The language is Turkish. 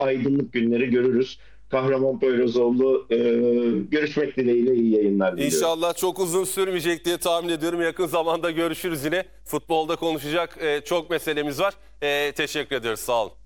aydınlık günleri görürüz. Kahramanmaraşoğlu, görüşmek dileğiyle iyi yayınlar diliyorum. İnşallah çok uzun sürmeyecek diye tahmin ediyorum. Yakın zamanda görüşürüz yine. Futbolda konuşacak çok meselemiz var. Teşekkür ediyoruz. Sağ olun.